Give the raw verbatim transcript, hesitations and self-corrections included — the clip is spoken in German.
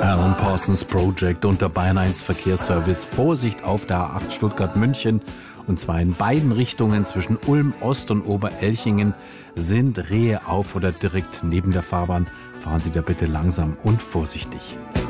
Alan Parsons Project und der Bayern eins Verkehrsservice. Vorsicht auf der A acht Stuttgart-München. Und zwar in beiden Richtungen zwischen Ulm Ost und Oberelchingen sind Rehe auf oder direkt neben der Fahrbahn. Fahren Sie da bitte langsam und vorsichtig.